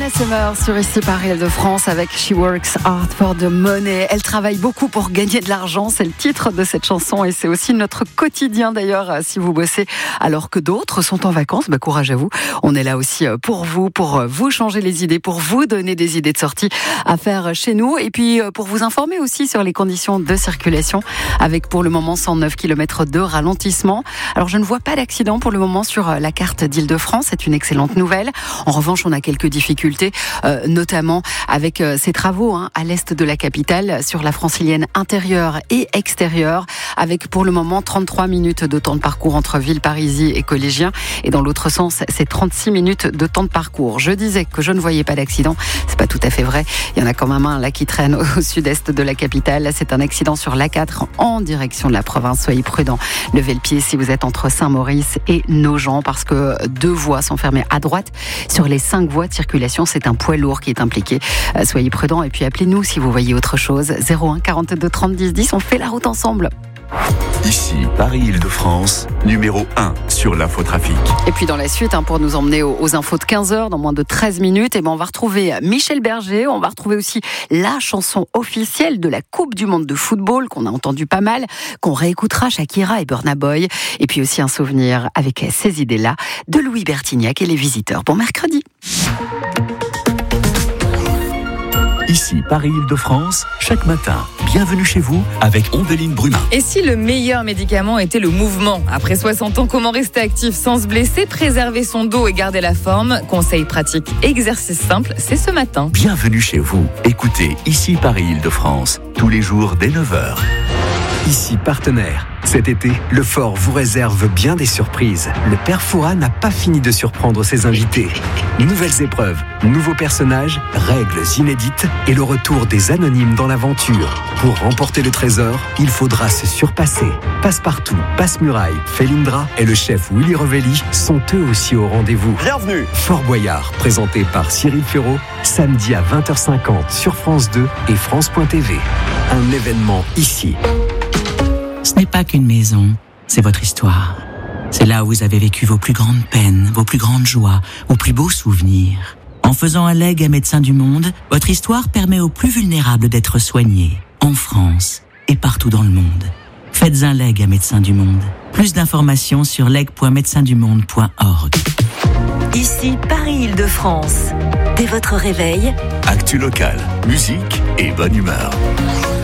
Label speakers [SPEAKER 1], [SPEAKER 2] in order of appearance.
[SPEAKER 1] Summer sur Ici Paris Île-de-France avec She Works Hard for the Money. Elle travaille beaucoup pour gagner de l'argent, c'est le titre de cette chanson et c'est aussi notre quotidien d'ailleurs si vous bossez alors que d'autres sont en vacances. Courage à vous, on est là aussi pour vous changer les idées, pour vous donner des idées de sortie à faire chez nous et puis pour vous informer aussi sur les conditions de circulation avec pour le moment 109 km de ralentissement. Alors je ne vois pas d'accident pour le moment sur la carte d'Île-de-France, c'est une excellente nouvelle. En revanche, on a quelques difficultés, notamment avec ces travaux à l'est de la capitale, sur la francilienne intérieure et extérieure, avec pour le moment 33 minutes de temps de parcours entre Villeparisis et Collégien, et dans l'autre sens, c'est 36 minutes de temps de parcours. Je disais que je ne voyais pas d'accident, c'est pas tout à fait vrai. Il y en a quand même un là qui traîne au sud-est de la capitale. Là, c'est un accident sur l'A4 en direction de la province. Soyez prudents. Levez le pied si vous êtes entre Saint-Maurice et Nogent, parce que 2 voies sont fermées à droite sur les 5 voies de circulation. C'est un poids lourd qui est impliqué. Soyez prudents et puis appelez-nous si vous voyez autre chose. 01 42 30 10 10. On fait la route ensemble.
[SPEAKER 2] Ici, Paris-Île-de-France, numéro 1 sur l'infotrafic.
[SPEAKER 1] Et puis dans la suite, pour nous emmener aux infos de 15h, dans moins de 13 minutes, on va retrouver Michel Berger, on va retrouver aussi la chanson officielle de la Coupe du Monde de football, qu'on a entendu pas mal, qu'on réécoutera, Shakira et Burna Boy, et puis aussi un souvenir avec ces idées-là de Louis Bertignac et les Visiteurs. Bon mercredi.
[SPEAKER 2] Ici, Paris-Île-de-France, chaque matin, bienvenue chez vous avec Ombeline Brumin.
[SPEAKER 3] Et si le meilleur médicament était le mouvement ? Après 60 ans, comment rester actif sans se blesser, préserver son dos et garder la forme ? Conseils pratiques, exercices simples, c'est ce matin.
[SPEAKER 2] Bienvenue chez vous. Écoutez Ici Paris-Île-de-France, tous les jours dès 9h.
[SPEAKER 4] Ici partenaire. Cet été, le Fort vous réserve bien des surprises. Le Père Fouras n'a pas fini de surprendre ses invités. Nouvelles épreuves, nouveaux personnages, règles inédites et le retour des anonymes dans l'aventure. Pour remporter le trésor, il faudra se surpasser. Passepartout, Passe-Muraille, Felindra et le chef Willy Revelli sont eux aussi au rendez-vous.
[SPEAKER 5] Bienvenue.
[SPEAKER 4] Fort Boyard, présenté par Cyril Ferraud, samedi à 20h50 sur France 2 et France.tv. Un événement ici.
[SPEAKER 6] Ce n'est pas qu'une maison, c'est votre histoire. C'est là où vous avez vécu vos plus grandes peines, vos plus grandes joies, vos plus beaux souvenirs. En faisant un legs à Médecins du Monde, votre histoire permet aux plus vulnérables d'être soignés, en France et partout dans le monde. Faites un legs à Médecins du Monde. Plus d'informations sur leg.médecindumonde.org.
[SPEAKER 7] Ici Paris-Île-de-France. Dès votre réveil,
[SPEAKER 2] Actu local, musique et bonne humeur.